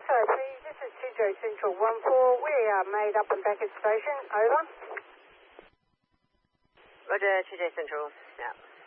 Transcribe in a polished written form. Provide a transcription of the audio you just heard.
Sorry, please. This is 2J Central 14. We are made up and back at station. Over. Roger, 2J Central. Yeah.